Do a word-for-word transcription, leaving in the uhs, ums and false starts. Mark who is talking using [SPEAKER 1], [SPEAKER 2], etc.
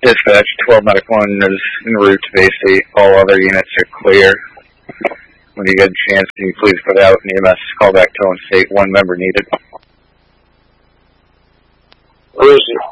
[SPEAKER 1] Dispatch, twelve medical one is en route to Bay State. All other units are clear. When you get a chance, can you please put out an E M S call back to and state one member needed?
[SPEAKER 2] Where is he?